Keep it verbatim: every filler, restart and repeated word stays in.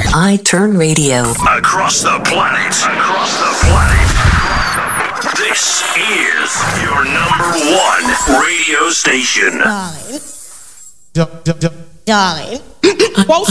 iTurn Radio. Across the planet. Across the planet. This is your number one radio station. Darling. Darling. Won't